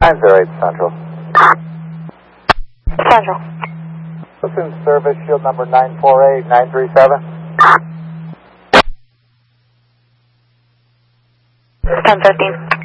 908 Central. Central. Platoon service, shield number 948, 937. 1015.